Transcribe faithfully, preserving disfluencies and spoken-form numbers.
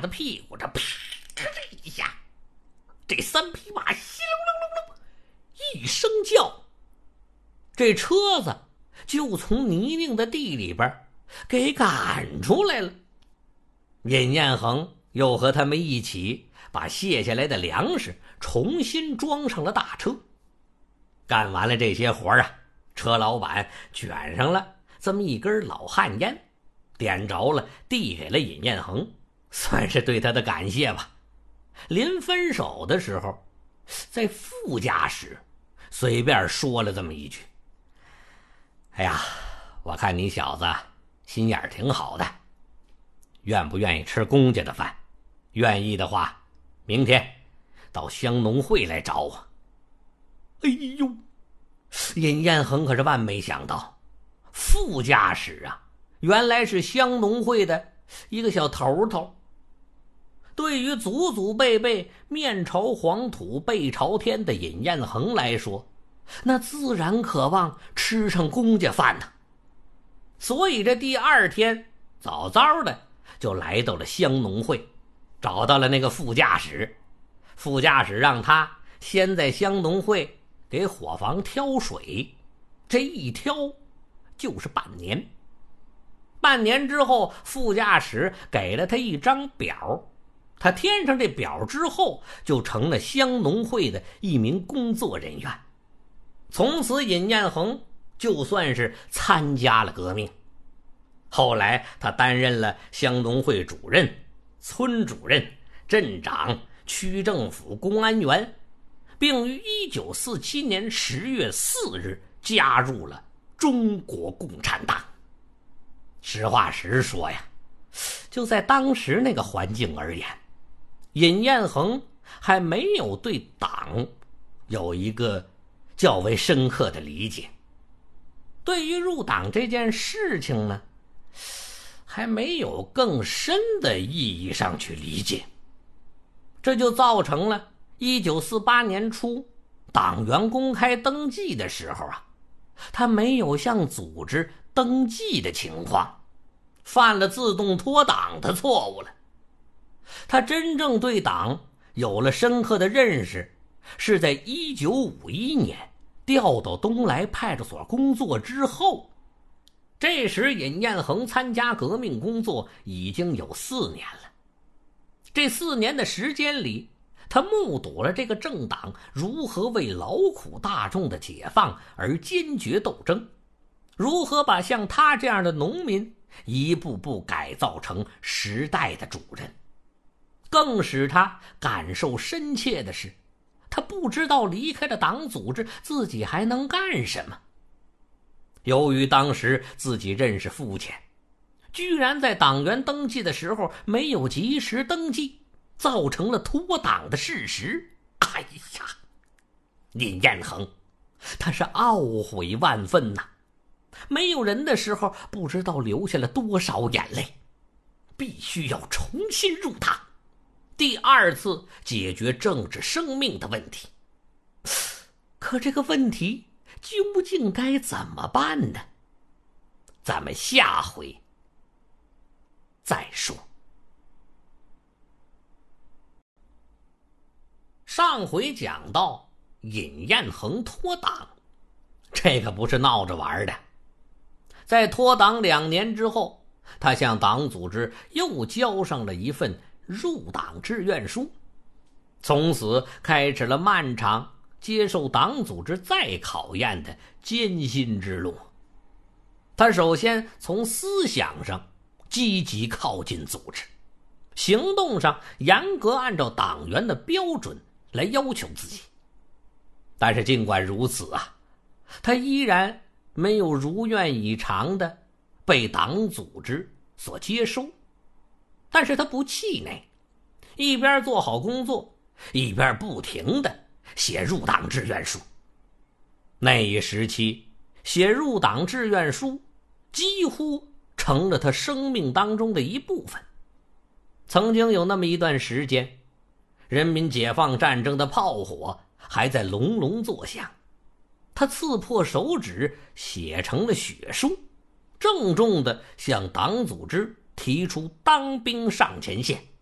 的屁股，这啪这一下，这三匹马稀隆隆隆隆一声叫，这车子就从泥泞的地里边给赶出来了。尹彦衡又和他们一起把卸下来的粮食重新装上了大车。干完了这些活啊，车老板卷上了这么一根老旱烟，点着了递给了尹彦衡，算是对他的感谢吧。临分手的时候，在副驾驶随便说了这么一句：哎呀，我看你小子心眼挺好的，愿不愿意吃公家的饭？愿意的话，明天到乡农会来找我。哎呦，尹彦衡可是万没想到，副驾驶啊，原来是乡农会的一个小头头。对于祖祖辈辈面朝黄土背朝天的尹彦衡来说，那自然渴望吃上公家饭呢。所以这第二天早早的就来到了乡农会，找到了那个副驾驶。副驾驶让他先在乡农会给伙房挑水，这一挑就是半年。半年之后，副驾驶给了他一张表，他填上这表之后，就成了乡农会的一名工作人员。从此尹彦衡就算是参加了革命。后来他担任了乡农会主任、村主任、镇长、区政府公安员，并于一九四七年十月四日加入了中国共产党。实话实说呀，就在当时那个环境而言，尹彦衡还没有对党有一个较为深刻的理解。对于入党这件事情呢，还没有更深的意义上去理解。这就造成了一九四八年初党员公开登记的时候啊，他没有向组织登记的情况，犯了自动脱党的错误了。他真正对党有了深刻的认识，是在一九五一年调到东来派出所工作之后。这时尹彦衡参加革命工作已经有四年了。这四年的时间里，他目睹了这个政党如何为劳苦大众的解放而坚决斗争，如何把像他这样的农民一步步改造成时代的主人。更使他感受深切的是，他不知道离开了党组织自己还能干什么。由于当时自己认识父亲，居然在党员登记的时候没有及时登记，造成了脱党的事实。哎呀，尹彦衡他是懊悔万分呐、啊！没有人的时候不知道流下了多少眼泪，必须要重新入党，第二次解决政治生命的问题。可这个问题究竟该怎么办呢？咱们下回再说。上回讲到尹彦衡脱党，这个不是闹着玩的。在脱党两年之后，他向党组织又交上了一份入党志愿书，从此开始了漫长接受党组织再考验的艰辛之路。他首先从思想上积极靠近组织，行动上严格按照党员的标准来要求自己。但是尽管如此啊，他依然没有如愿以偿的被党组织所接收。但是他不气馁，一边做好工作，一边不停的写入党志愿书。那一时期，写入党志愿书几乎成了他生命当中的一部分。曾经有那么一段时间，人民解放战争的炮火还在隆隆作响，他刺破手指写成了血书，郑重地向党组织提出当兵上前线。